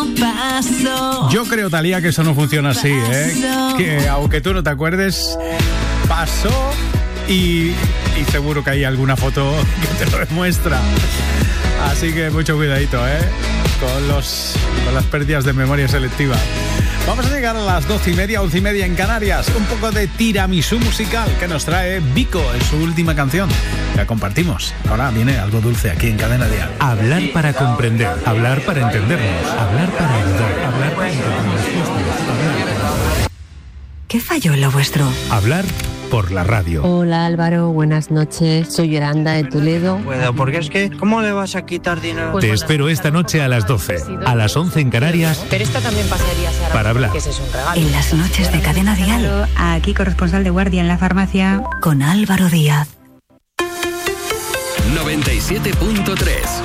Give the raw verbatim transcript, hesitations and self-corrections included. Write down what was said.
no pasó. Yo creo, Thalía, que eso no funciona así, ¿eh? Que aunque tú no te acuerdes, pasó y, y seguro que hay alguna foto que te lo demuestra. Así que mucho cuidadito, ¿eh? Con, los, con las pérdidas de memoria selectiva. Vamos a llegar a las doce y media, once y media en Canarias. Un poco de tiramisú musical que nos trae Vico en su última canción. La compartimos. Ahora viene algo dulce aquí en Cadena Dial. Hablar para comprender, hablar para entendernos, hablar para ayudar, hablar para encontrar respuestas. ¿Qué falló en lo vuestro? Hablar por la radio. Hola Álvaro, buenas noches. Soy Yolanda de Toledo. Puedo, porque es que, ¿cómo le vas a quitar dinero? Te espero esta noche a las doce, a las once en Canarias. Pero esta también pasaría, Sara, para hablar. Que ese es un regalo. En las noches de Cadena Dial. Aquí corresponsal de guardia en la farmacia. Con Álvaro Díaz. noventa y siete punto tres